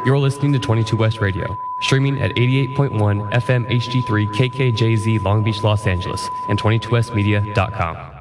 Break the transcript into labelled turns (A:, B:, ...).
A: You're listening to 22 West Radio, streaming at 88.1 FM HD3 KKJZ Long Beach, Los Angeles, and 22westmedia.com.